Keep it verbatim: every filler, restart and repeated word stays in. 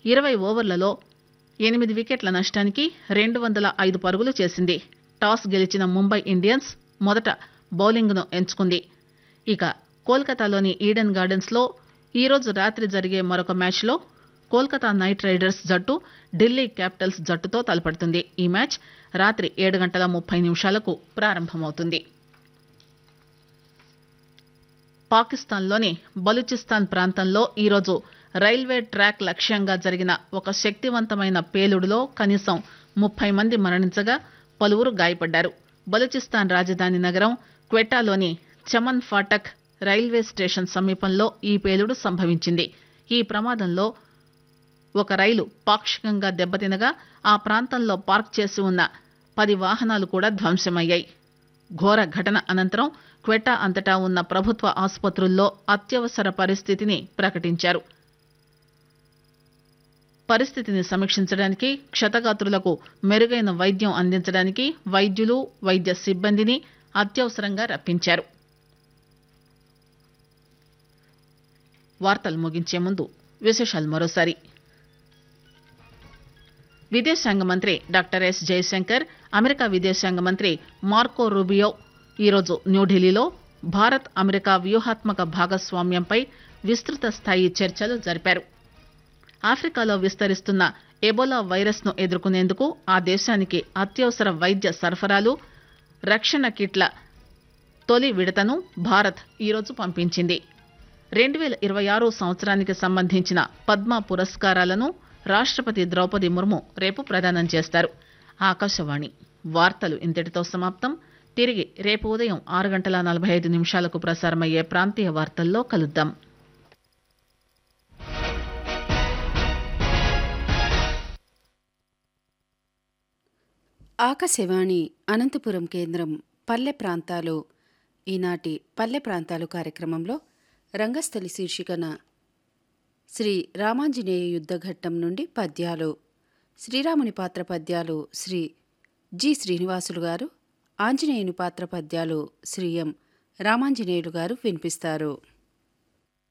ఇరవై ఓవర్లలో ఎనిమిది వికెట్ల నష్టానికి రెండు వందల ఐదు పరుగులు చేసింది. టాస్ గెలిచిన ముంబై ఇండియన్స్ మొదట బౌలింగ్ను ఎంచుకుంది. ఇక కోల్కతాలోని ఈడెన్ గార్డెన్స్ లో ఈరోజు రాత్రి జరిగే మరొక మ్యాచ్లో కోల్కతా నైట్ రైడర్స్ జట్టు ఢిల్లీ క్యాపిటల్స్ జట్టుతో తలపడుతుంది. ఈ మ్యాచ్ రాత్రి ఏడు గంటల ముప్పై నిమిషాలకు ప్రారంభమవుతుంది. పాకిస్తాన్లోని బలూచిస్తాన్ ప్రాంతంలో ఈరోజు రైల్వే ట్రాక్ లక్ష్యంగా జరిగిన ఒక శక్తివంతమైన పేలుడులో కనీసం ముప్పై మంది మరణించగా పలువురు గాయపడ్డారు. బలూచిస్తాన్ రాజధాని నగరం క్వెటాలోని చమన్ ఫాటక్ రైల్వే స్టేషన్ సమీపంలో ఈ పేలుడు సంభవించింది. ఈ ప్రమాదంలో ఒక రైలు పాక్షికంగా దెబ్బతినగా ఆ ప్రాంతంలో పార్క్ చేసి ఉన్న పది వాహనాలు కూడా ధ్వంసమయ్యాయి. ఘోర ఘటన అనంతరం క్వెటా అంతటా ఉన్న ప్రభుత్వ ఆసుపత్రుల్లో అత్యవసర పరిస్థితిని ప్రకటించారు. పరిస్థితిని సమీక్షించడానికి, క్షతగాత్రులకు మెరుగైన వైద్యం అందించడానికి వైద్యులు, వైద్య సిబ్బందిని అత్యవసరంగా రప్పించారు. వార్తలు ముగించే ముందు విశేషాలు మరోసారి. విదేశాంగ మంత్రి డాక్టర్ ఎస్ జయశంకర్, అమెరికా విదేశాంగ మంత్రి మార్కో రూబియో ఈరోజు న్యూఢిల్లీలో భారత్ అమెరికా వ్యూహాత్మక భాగస్వామ్యంపై విస్తృత స్థాయి చర్చలు జరిపారు. ఆఫ్రికాలో విస్తరిస్తున్న ఎబోలా వైరస్ ను ఎదుర్కొనేందుకు ఆ దేశానికి అత్యవసర వైద్య సరఫరాలు, రక్షణ కిట్ల తొలి విడతను భారత్ ఈరోజు పంపించింది. రెండు వేల ఇరవై ఆరు సంవత్సరానికి సంబంధించిన పద్మ పురస్కారాలను రాష్టపతి ద్రౌపది ముర్ము రేపు ప్రదానం చేస్తారు. ఆకాశవాణి వార్తలు ఇంతటితో సమాప్తం. తిరిగి రేపు ఉదయం ఆరు గంటల నలభై ఐదు నిమిషాలకు ప్రసారమయ్యే ప్రాంతీయ వార్తల్లో కలుద్దాం. ఆకాశవాణి అనంతపురం కేంద్రం పల్లె ప్రాంతాలు. ఈనాటి పల్లె ప్రాంతాలు కార్యక్రమంలో రంగస్థలి శీర్షికన శ్రీ రామాంజనేయ యుద్ధఘట్టం నుండి పద్యాలు, శ్రీరాముని పాత్ర పద్యాలు శ్రీ జి శ్రీనివాసులు గారు, ఆంజనేయుని పాత్ర పద్యాలు శ్రీ ఎం రామాంజనేయులు గారు వినిపిస్తారు.